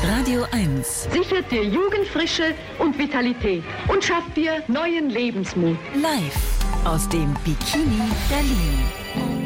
Radio 1 sichert dir Jugendfrische und Vitalität und schafft dir neuen Lebensmut. live aus dem Bikini Berlin.